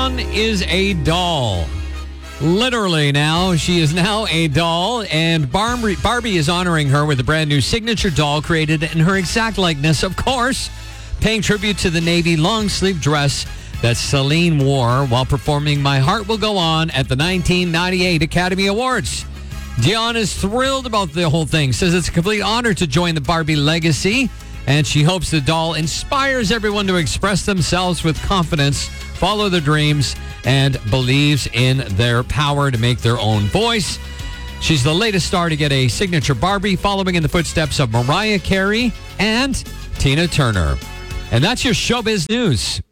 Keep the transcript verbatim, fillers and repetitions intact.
Is a doll. Literally now, she is now a doll, and Barbie, Barbie is honoring her with a brand new signature doll created in her exact likeness, of course, paying tribute to the navy long-sleeve dress that Celine wore while performing My Heart Will Go On at the nineteen ninety-eight Academy Awards. Dion is thrilled about the whole thing, says it's a complete honor to join the Barbie legacy, and she hopes the doll inspires everyone to express themselves with confidence, follow their dreams, and believes in their power to make their own voice. She's the latest star to get a signature Barbie, following in the footsteps of Mariah Carey and Tina Turner. And that's your showbiz news.